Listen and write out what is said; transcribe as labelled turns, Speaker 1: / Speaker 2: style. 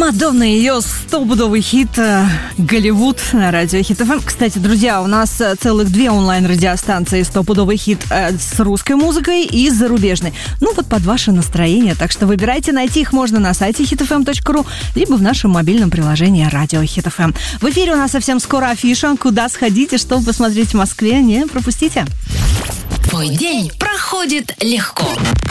Speaker 1: Мадонна и ее стопудовый хит «Голливуд» на радио Хит ФМ. Кстати, друзья, у нас целых 2 онлайн-радиостанции «Стопудовый хит» с русской музыкой и зарубежной. Ну вот под ваше настроение, так что выбирайте. Найти их можно на сайте hitfm.ru, либо в нашем мобильном приложении «Радио Хит ФМ». В эфире у нас совсем скоро афиша. Куда сходить и что посмотреть в Москве, не пропустите.
Speaker 2: Твой день проходит легко.